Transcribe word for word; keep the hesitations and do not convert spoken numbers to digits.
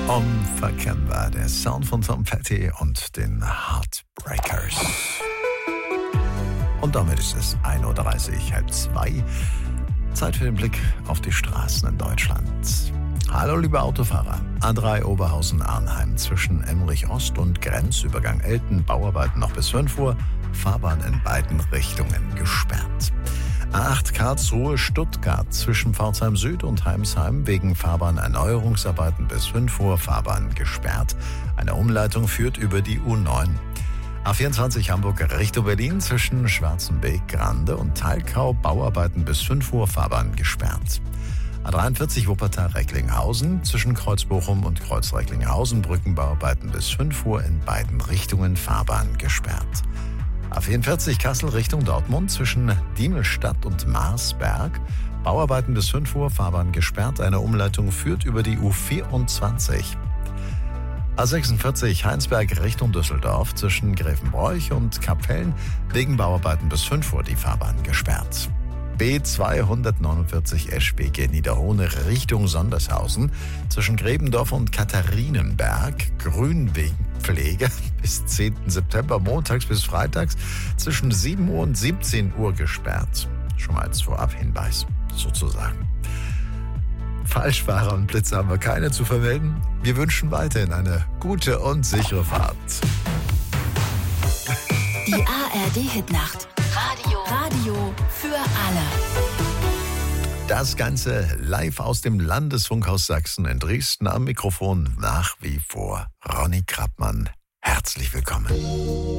Unverkennbar, der Sound von Tom Petty und den Heartbreakers. Und damit ist es ein Uhr dreißig, halb zwei. Zeit für den Blick auf die Straßen in Deutschland. Hallo liebe Autofahrer. A drei Oberhausen-Arnheim zwischen Emmerich Ost und Grenzübergang Elten, Bauarbeiten noch bis fünf Uhr, Fahrbahn in beiden Richtungen gesperrt. A acht Karlsruhe-Stuttgart zwischen Pforzheim Süd und Heimsheim wegen Fahrbahnerneuerungsarbeiten bis fünf Uhr, Fahrbahn gesperrt. Eine Umleitung führt über die U neun. A vierundzwanzig Hamburg Richtung Berlin zwischen Schwarzenbeek, Grande und Talkau, Bauarbeiten bis fünf Uhr, Fahrbahn gesperrt. A dreiundvierzig Wuppertal-Recklinghausen zwischen Kreuzbochum und Kreuz-Recklinghausen, Brückenbauarbeiten bis fünf Uhr, in beiden Richtungen, Fahrbahn gesperrt. A vierundvierzig Kassel Richtung Dortmund zwischen Diemelstadt und Marsberg, Bauarbeiten bis fünf Uhr, Fahrbahn gesperrt. Eine Umleitung führt über die U vierundzwanzig. A sechsundvierzig Heinsberg Richtung Düsseldorf zwischen Grevenbroich und Kapellen, wegen Bauarbeiten bis fünf Uhr, die Fahrbahn gesperrt. B zweihundertneunundvierzig Eschwege Niederhohne Richtung Sondershausen zwischen Grebendorf und Katharinenberg, Grünwegpflege bis zehnten September, montags bis freitags zwischen sieben Uhr und siebzehn Uhr gesperrt. Schon mal als Vorabhinweis sozusagen. Falschfahrer und Blitzer haben wir keine zu vermelden. Wir wünschen weiterhin eine gute und sichere Fahrt. Die A R D-Hitnacht. Radio. Radio für alle. Das Ganze live aus dem Landesfunkhaus Sachsen in Dresden. Am Mikrofon nach wie vor Ronny Krappmann. Herzlich willkommen.